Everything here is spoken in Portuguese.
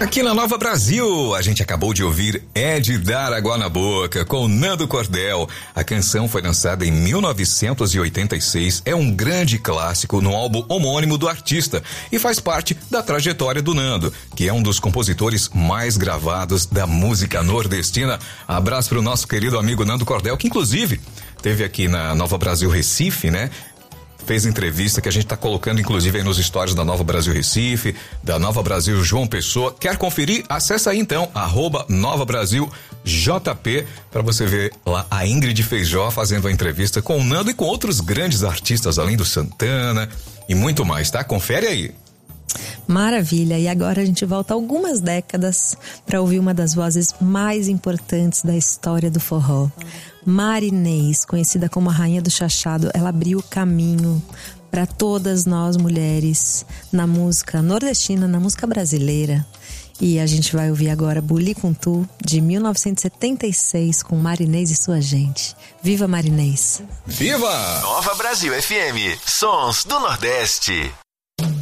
Aqui na Nova Brasil, a gente acabou de ouvir É de Dar Água na Boca, com Nando Cordel. A canção foi lançada em 1986, é um grande clássico no álbum homônimo do artista e faz parte da trajetória do Nando, que é um dos compositores mais gravados da música nordestina. Abraço pro nosso querido amigo Nando Cordel, que inclusive teve aqui na Nova Brasil Recife, né? Fez entrevista que a gente tá colocando inclusive aí nos stories da Nova Brasil Recife, da Nova Brasil João Pessoa. Quer conferir? Acessa aí então, @NovaBrasilJP, para você ver lá a Ingrid Feijó fazendo a entrevista com o Nando e com outros grandes artistas, além do Santana e muito mais, tá? Confere aí. Maravilha, e agora a gente volta algumas décadas para ouvir uma das vozes mais importantes da história do forró. Marinês, conhecida como a Rainha do Chachado, ela abriu o caminho para todas nós mulheres na música nordestina, na música brasileira. E a gente vai ouvir agora Buli Com Tu, de 1976, com Marinês e sua gente. Viva Marinês! Viva! Nova Brasil FM, Sons do Nordeste.